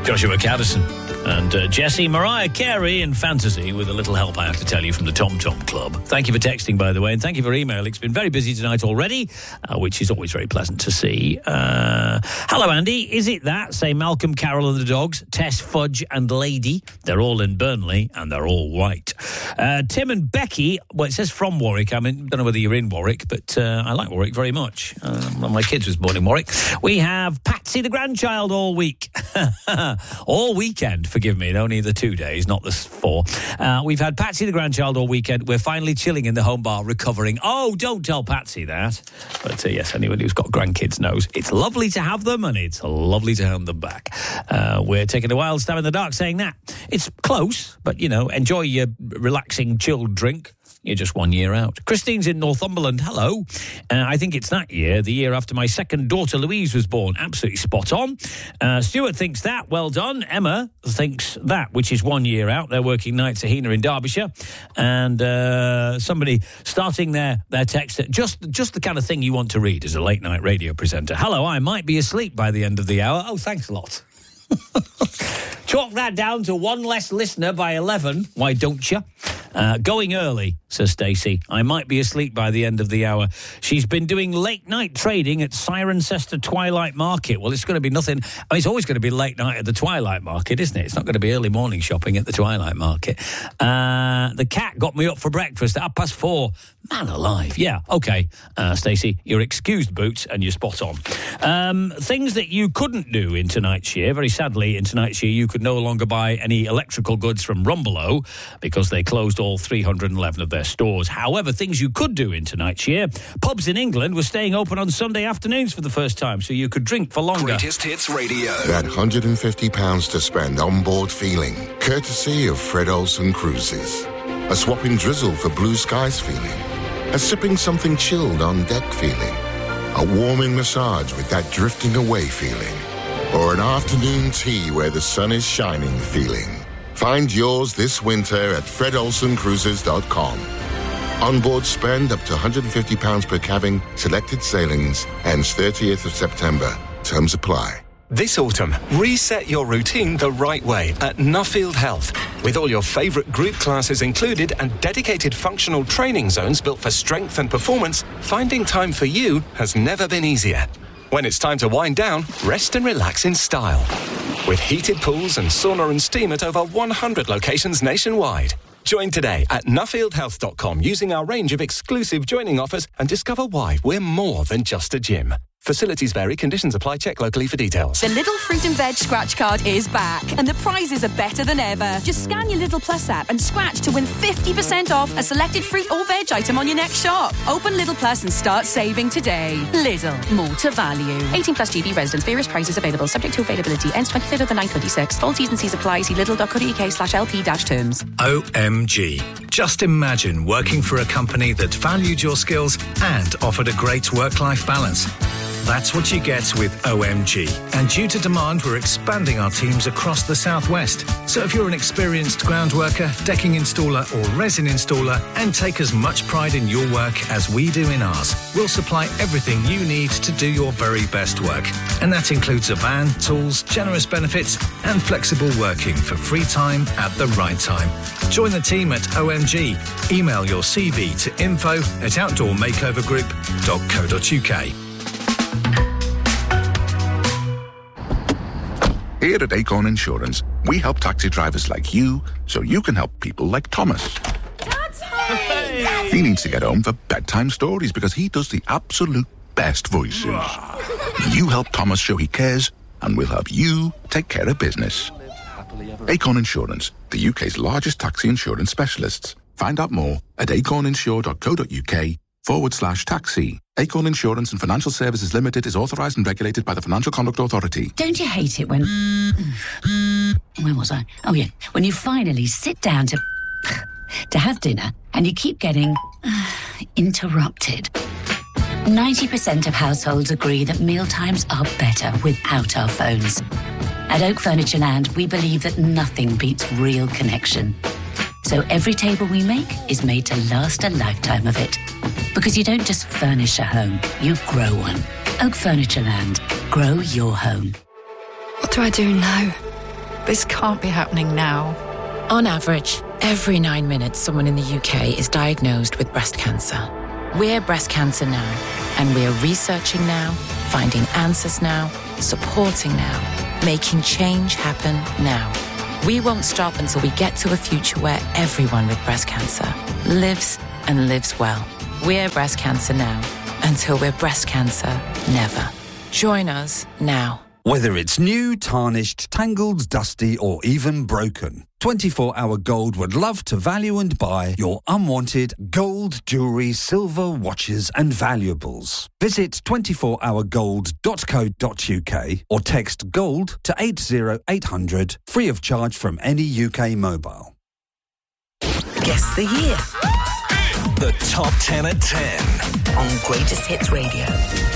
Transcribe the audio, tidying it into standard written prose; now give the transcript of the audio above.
Joshua Caddison and Jessie Mariah Carey in Fantasy, with a little help, I have to tell you, from the Tom Tom Club. Thank you for texting, by the way, and thank you for emailing. It's been very busy tonight already, which is always very pleasant to see. Hello, Andy. Is it that? Say Malcolm, Carol and the dogs, Tess, Fudge and Lady. They're all in Burnley and they're all white. Tim and Becky, well, it says from Warwick. I mean, don't know whether you're in Warwick, but I like Warwick very much. One of my kids was born in Warwick. We have Patsy the grandchild all week. All weekend, forgive me, only the 2 days, not the 4. We've had Patsy the grandchild all weekend. We're finally chilling in the home bar, recovering. Oh, don't tell Patsy that. But yes, anyone who's got grandkids knows it's lovely to have them and it's lovely to hand them back. We're taking a wild stab in the dark saying that. It's close, but, you know, enjoy your relaxing, chilled drink. You're just 1 year out. Christine's in Northumberland. Hello. I think it's that year, the year after my second daughter Louise was born. Absolutely spot on. Stuart thinks that. Well done. Emma thinks that, which is 1 year out. They're working nights at Hena in Derbyshire. And somebody starting their text, just the kind of thing you want to read as a late night radio presenter. Hello, I might be asleep by the end of the hour. Oh, thanks a lot. Chalk that down to one less listener by 11. Why don't you? Going early, says Stacey. I might be asleep by the end of the hour. She's been doing late night trading at Cirencester Twilight Market. Well, it's going to be nothing. I mean, it's always going to be late night at the Twilight Market, isn't it? It's not going to be early morning shopping at the Twilight Market. The cat got me up for breakfast at 4:30. Man alive. Yeah, okay, Stacey, you're excused, Boots, and you're spot on. Things that you couldn't do in tonight's year. Very sadly, in tonight's year, you could no longer buy any electrical goods from Rumbelow because they closed all 311 of their stores. However, things you could do in tonight's year. Pubs in England were staying open on Sunday afternoons for the first time, so you could drink for longer. Greatest Hits Radio. That £150 to spend on board feeling, courtesy of Fred Olsen Cruises. A swapping drizzle for blue skies feeling. A sipping something chilled on deck feeling. A warming massage with that drifting away feeling. Or an afternoon tea where the sun is shining feeling. Find yours this winter at fredolsencruises.com. Onboard spend up to £150 per cabin, selected sailings, ends 30th of September. Terms apply. This autumn, reset your routine the right way at Nuffield Health. With all your favourite group classes included and dedicated functional training zones built for strength and performance, finding time for you has never been easier. When it's time to wind down, rest and relax in style. With heated pools and sauna and steam at over 100 locations nationwide. Join today at nuffieldhealth.com using our range of exclusive joining offers and discover why we're more than just a gym. Facilities vary, conditions apply, check locally for details. The Lidl Fruit and Veg scratch card is back and the prizes are better than ever. Just scan your Lidl Plus app and scratch to win 50% off a selected fruit or veg item on your next shop. Open Lidl Plus and start saving today. Lidl, more to value. 18 plus GB residents, various prices available, subject to availability, ends 23rd of the 9/26. Full T's and C's apply. See lidl.co.uk/LP-terms. OMG. Just imagine working for a company that valued your skills and offered a great work-life balance. That's what you get with OMG. And due to demand, we're expanding our teams across the southwest. So if you're an experienced ground worker, decking installer or resin installer and take as much pride in your work as we do in ours, we'll supply everything you need to do your very best work. And that includes a van, tools, generous benefits and flexible working for free time at the right time. Join the team at OMG. Email your CV to info@outdoormakeovergroup.co.uk. Here at Acorn Insurance, we help taxi drivers like you so you can help people like Thomas. Daddy! He needs to get home for bedtime stories because he does the absolute best voices. You help Thomas show he cares, and we'll help you take care of business. Acorn Insurance, the UK's largest taxi insurance specialists. Find out more at acorninsure.co.uk/taxi. Acorn Insurance and Financial Services Limited is authorised and regulated by the Financial Conduct Authority. Don't you hate it when... Where was I? Oh, yeah. When you finally sit down to have dinner and you keep getting interrupted. 90% of households agree that mealtimes are better without our phones. At Oak Furniture Land, we believe that nothing beats real connection. So every table we make is made to last a lifetime of it. Because you don't just furnish a home, you grow one. Oak Furniture Land. Grow your home. What do I do now? This can't be happening now. On average, every 9 minutes, someone in the UK is diagnosed with breast cancer. We're Breast Cancer Now, and we're researching now, finding answers now, supporting now, making change happen now. We won't stop until we get to a future where everyone with breast cancer lives and lives well. We're Breast Cancer Now, until we're breast cancer never. Join us now. Whether it's new, tarnished, tangled, dusty, or even broken, 24 Hour Gold would love to value and buy your unwanted gold, jewellery, silver, watches and valuables. Visit 24hourgold.co.uk or text GOLD to 80800 free of charge from any UK mobile. Guess the year. The Top 10 at 10. On Greatest Hits Radio.